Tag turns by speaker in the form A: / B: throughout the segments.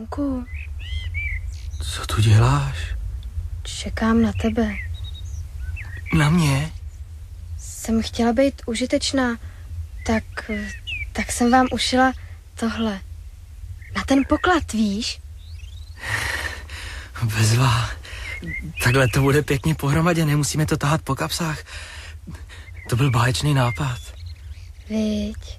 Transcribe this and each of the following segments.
A: Franku.
B: Co tu děláš?
A: Čekám na tebe.
B: Na mě?
A: Jsem chtěla být užitečná, tak jsem vám ušila tohle. Na ten poklad, víš?
B: Bezva. Takhle to bude pěkně pohromadě, nemusíme to tahat po kapsách. To byl báječný nápad.
A: Viď.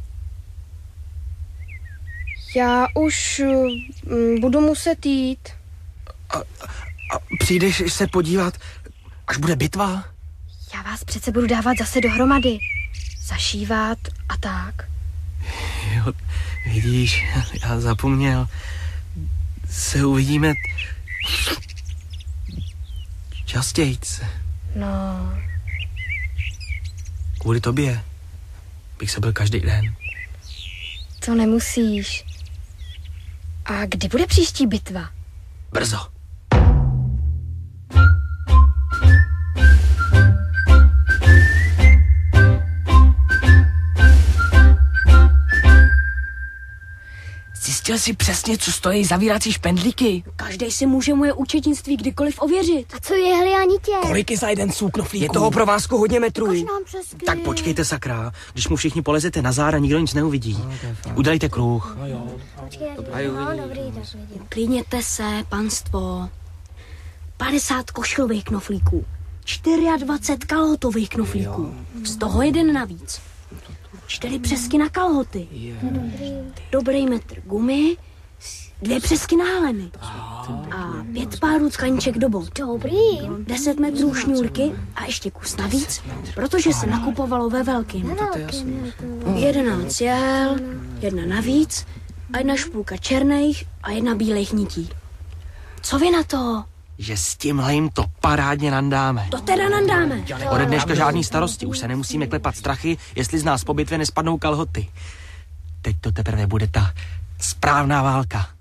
A: Já už budu muset jít.
B: A přijdeš se podívat, až bude bitva?
A: Já vás přece budu dávat zase dohromady. Zašívat a tak.
B: Jo, vidíš, já zapomněl. Se uvidíme častějc.
A: No.
B: Kvůli tobě bych se byl každý den.
A: To nemusíš. A kdy bude příští bitva?
B: Brzo. Zjistil jsi přesně, co stojí zavírací špendlíky?
C: Každej si může moje účetnictví kdykoliv ověřit.
D: A co je hlianitě?
B: Kolik je za jeden sůl knoflíků?
E: Je toho pro vásku hodně metrů.
B: Tak počkejte, sakra. Když mu všichni polezete na záda, nikdo nic neuvidí. Udělejte kruh.
D: Počkej, dobrý, tak vidím.
C: Klidněte se, panstvo. 50 košilových knoflíků. 24 kalhotových knoflíků. Z toho jeden navíc. 4 přesky na kalhoty. Dobrý metr gumy. 2 přesky na helemy. A 5 párů skleniček do bot.
D: Dobrý.
C: 10 metrů šňůrky a ještě kus navíc, protože se nakupovalo ve velkým. 11 jehel, 1 navíc a 1 špulka černých a 1 bílých nití. Co vy na to?
B: Že s tímhle jim to parádně nandáme.
C: To teda nandáme.
B: Ode dneška žádný starosti, už se nemusíme klepat strachy, jestli z nás po bitvě nespadnou kalhoty. Teď to teprve bude ta správná válka.